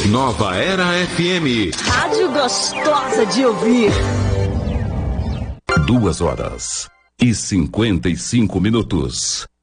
Nova Era FM. Rádio gostosa de ouvir. 2h55.